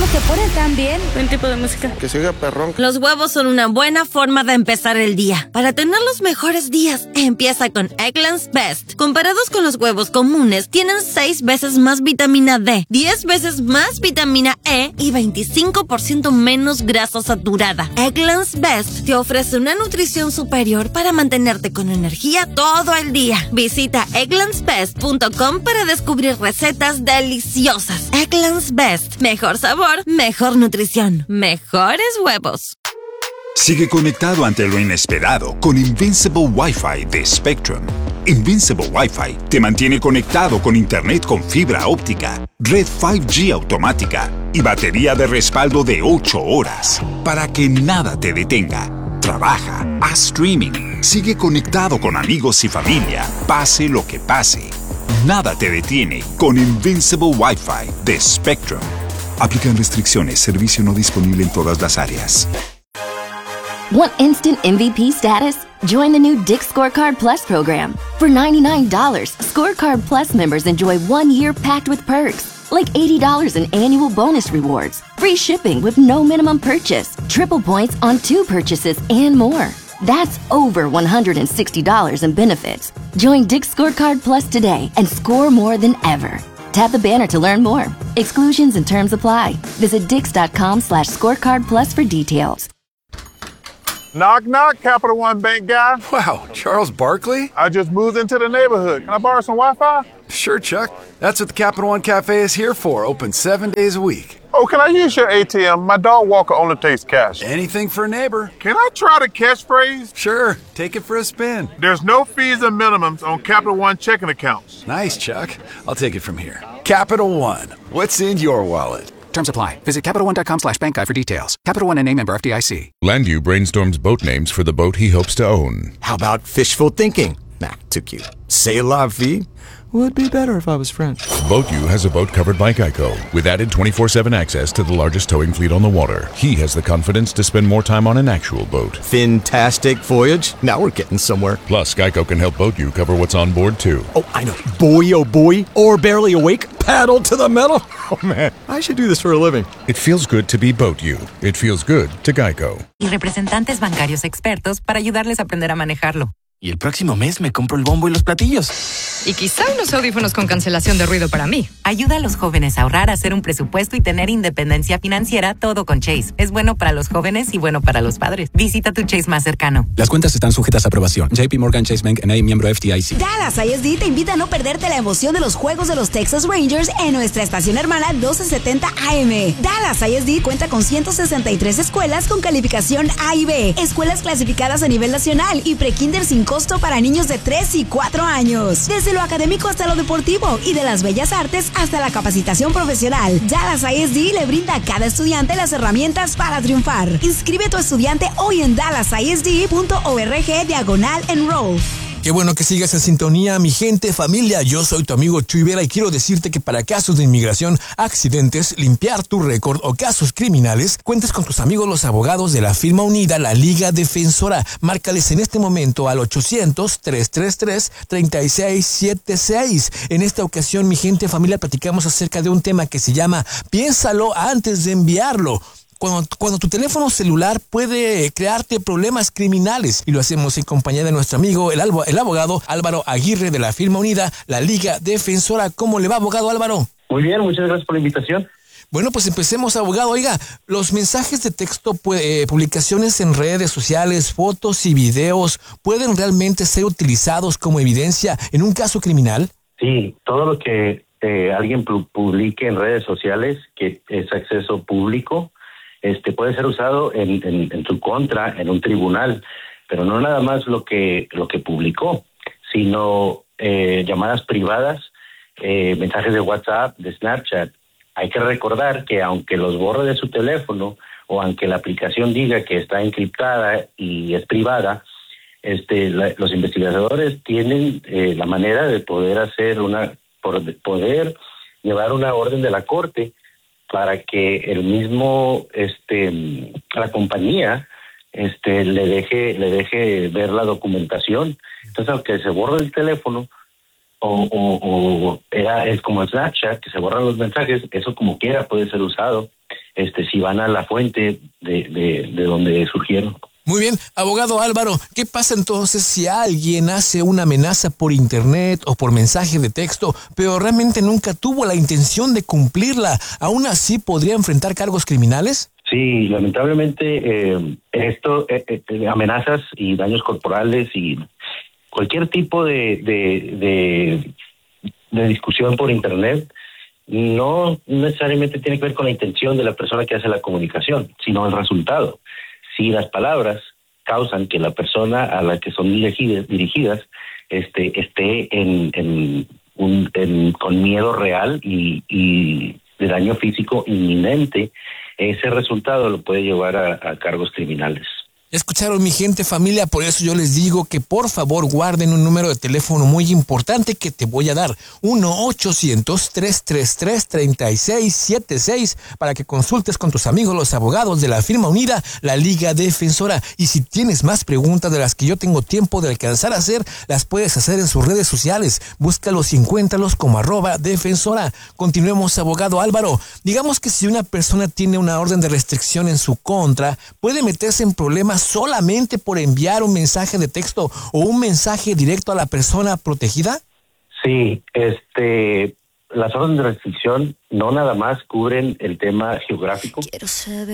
los que ponen tan bien. Buen tipo de música. Que se oiga perrón. Los huevos son una buena forma de empezar el día. Para tener los mejores días, empieza con Eggland's Best. Comparados con los huevos comunes, tienen 6 veces más vitamina D, 10 veces más vitamina E y 25% menos grasa saturada. Eggland's Best te ofrece una nutrición superior para mantenerte con energía todo el día. Visita egglandsbest.com para descubrir recetas deliciosas. Eggland's Best. Mejor sabor, mejor nutrición, mejores huevos. Sigue conectado ante lo inesperado con Invincible Wi-Fi de Spectrum. Invincible Wi-Fi te mantiene conectado con internet con fibra óptica, red 5G automática y batería de respaldo de 8 horas para que nada te detenga. Trabaja, haz streaming, sigue conectado con amigos y familia, pase lo que pase. Nada te detiene con Invincible Wi-Fi de Spectrum. Aplican restricciones, servicio no disponible en todas las áreas. Want instant MVP status? Join the new Dick's Scorecard Plus program. For $99, Scorecard Plus members enjoy 1 year packed with perks, like $80 in annual bonus rewards, free shipping with no minimum purchase, triple points on 2 purchases, and more. That's over $160 in benefits. Join Dick's Scorecard Plus today and score more than ever. Tap the banner to learn more. Exclusions and terms apply. Visit dix.com/scorecard plus for details. Knock, knock, Capital One Bank guy. Wow, Charles Barkley? I just moved into the neighborhood. Can I borrow some Wi-Fi? Sure, Chuck. That's what the Capital One Cafe is here for, open 7 days a week. Oh, can I use your ATM? My dog walker only takes cash. Anything for a neighbor. Can I try the catchphrase? Sure, take it for a spin. There's no fees or minimums on Capital One checking accounts. Nice, Chuck. I'll take it from here. Capital One, what's in your wallet? Terms apply. Visit CapitalOne.com/bankguide for details. Capital One and name member FDIC. Landu brainstorms boat names for the boat he hopes to own. How about fishful thinking? Nah, too cute. C'est la vie? Would be better if I was French. BoatU has a boat covered by Geico, with added 24/7 access to the largest towing fleet on the water. He has the confidence to spend more time on an actual boat. Fantastic voyage. Now we're getting somewhere. Plus, Geico can help BoatU cover what's on board, too. Oh, I know. Boy, oh boy. Or barely awake. Paddle to the metal. Oh, man. I should do this for a living. It feels good to be BoatU. It feels good to Geico. Y representantes bancarios expertos para ayudarles a aprender a manejarlo. Y el próximo mes me compro el bombo y los platillos. Y quizá unos audífonos con cancelación de ruido para mí. Ayuda a los jóvenes a ahorrar, a hacer un presupuesto y tener independencia financiera, todo con Chase. Es bueno para los jóvenes y bueno para los padres. Visita tu Chase más cercano. Las cuentas están sujetas a aprobación. JP Morgan Chase Bank N.A., miembro FDIC. Dallas ISD te invita a no perderte la emoción de los juegos de los Texas Rangers en nuestra estación hermana 1270 AM. Dallas ISD cuenta con 163 escuelas con calificación A y B, escuelas clasificadas a nivel nacional y prekinder sin costo para niños de 3 y 4 años. Desde lo académico hasta lo deportivo y de las bellas artes hasta la capacitación profesional, Dallas ISD le brinda a cada estudiante las herramientas para triunfar. Inscribe a tu estudiante hoy en dallasisd.org/enroll. Qué bueno que sigas en sintonía, mi gente, familia. Yo soy tu amigo Chuy Vera y quiero decirte que para casos de inmigración, accidentes, limpiar tu récord o casos criminales, cuentes con tus amigos los abogados de la firma unida, la Liga Defensora. Márcales en este momento al 800-333-3676. En esta ocasión, mi gente, familia, platicamos acerca de un tema que se llama Piénsalo antes de enviarlo. Cuando tu teléfono celular puede crearte problemas criminales, y lo hacemos en compañía de nuestro amigo, el abogado Álvaro Aguirre de la firma unida, la Liga Defensora. ¿Cómo le va, abogado Álvaro? Muy bien, muchas gracias por la invitación. Bueno, pues empecemos, abogado. Oiga, los mensajes de texto, publicaciones en redes sociales, fotos y videos, ¿pueden realmente ser utilizados como evidencia en un caso criminal? Sí, todo lo que alguien publique en redes sociales, que es acceso público, puede ser usado en su contra en un tribunal, pero no nada más lo que publicó, sino llamadas privadas, mensajes de WhatsApp, de Snapchat. Hay que recordar que aunque los borre de su teléfono o aunque la aplicación diga que está encriptada y es privada, los investigadores tienen la manera de poder poder llevar una orden de la corte para que el mismo, la compañía, le deje ver la documentación. Entonces, aunque se borre el teléfono, es como Snapchat, que se borran los mensajes, eso como quiera puede ser usado. si van a la fuente de donde surgieron. Muy bien, abogado Álvaro, ¿qué pasa entonces si alguien hace una amenaza por internet o por mensaje de texto, pero realmente nunca tuvo la intención de cumplirla? ¿Aún así podría enfrentar cargos criminales? Sí, lamentablemente amenazas y daños corporales y cualquier tipo de discusión por internet no necesariamente tiene que ver con la intención de la persona que hace la comunicación, sino el resultado. Si las palabras causan que la persona a la que son dirigidas esté con miedo real y de daño físico inminente, ese resultado lo puede llevar a cargos criminales. Escucharon, mi gente, familia, por eso yo les digo que por favor guarden un número de teléfono muy importante que te voy a dar, 1-800-333-3676, para que consultes con tus amigos los abogados de la firma unida, la Liga Defensora. Y si tienes más preguntas de las que yo tengo tiempo de alcanzar a hacer, las puedes hacer en sus redes sociales. Búscalos y encuéntralos como @defensora. Continuemos, abogado Álvaro. Digamos que si una persona tiene una orden de restricción en su contra, puede meterse en problemas solamente por enviar un mensaje de texto o un mensaje directo a la persona protegida. Sí, las órdenes de restricción no nada más cubren el tema geográfico.